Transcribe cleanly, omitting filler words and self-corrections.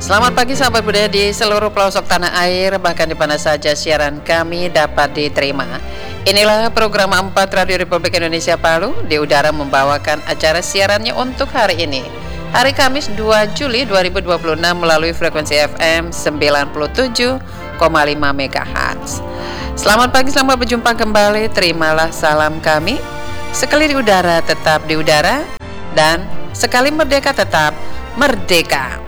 Selamat pagi sahabat budaya di seluruh pelosok tanah air, bahkan di mana saja siaran kami dapat diterima. Inilah program 4 Radio Republik Indonesia Palu di udara membawakan acara siarannya untuk hari ini. Hari Kamis 2 Juli 2026 melalui frekuensi FM 97,5 MHz. Selamat pagi, selamat berjumpa kembali. Terimalah salam kami. Sekali di udara tetap di udara, dan sekali merdeka tetap merdeka.